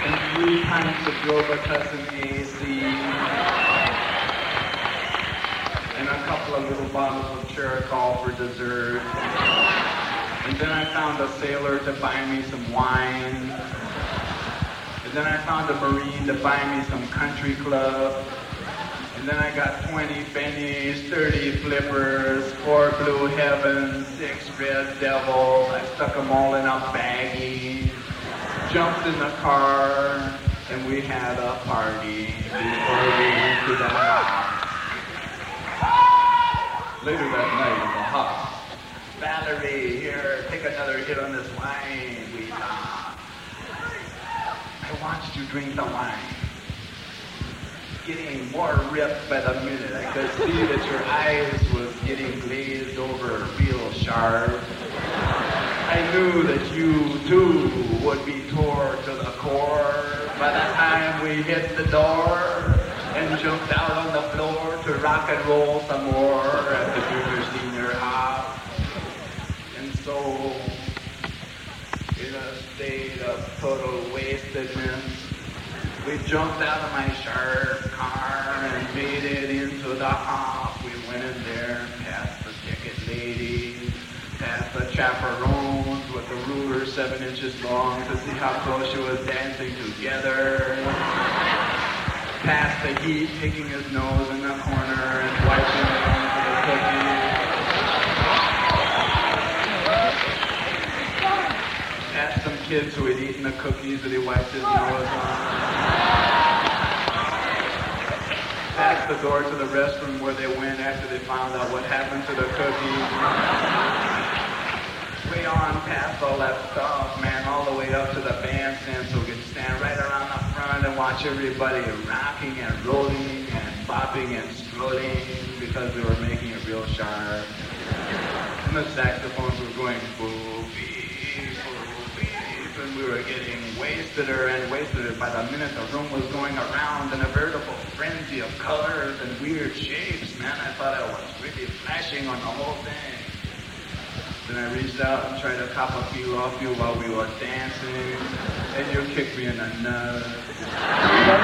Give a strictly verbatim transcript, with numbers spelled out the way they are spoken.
and three pints of Robitussin A C, and a couple of little bottles of Cheracol for dessert. And then I found a sailor to buy me some wine. And then I found a Marine to buy me some country club. And then I got twenty pennies, thirty flippers, four blue heavens, six red devils. I stuck them all in a baggie, jumped in the car, and we had a party before we went to the house. Later that night in the house, Valerie, here, take another hit on this wine, we talked. I watched you drink the wine. Getting more ripped by the minute. I could see that your eyes was getting glazed over real sharp. I knew that you, too, would be tore to the core by the time we hit the door and jumped out on the floor to rock and roll some more at the junior senior hop. And so, in a state of total wastedness, we jumped out of my sharp car and made it into the hop. We went in there, past the ticket lady, past the chaperones with the ruler seven inches long to see how close she was dancing together, past the heat picking his nose in the corner and wiping it onto the cookies, past some kids who had eaten the cookies that he wiped his nose on, past the door to the restroom where they went after they found out what happened to the cookies. Way on past all that stuff, man, all the way up to the bandstand so we could stand right around the front and watch everybody rocking and rolling and bopping and strolling because we were making it real sharp. And the saxophones were going boo beep, boo beep, and we were getting wasteder and wasteder. By the minute the room was going around in a veritable frenzy of colors and weird shapes, man, I thought I was really flashing on the whole thing. Then I reached out and tried to cop a few off you while we were dancing, and you kicked me in the nuts.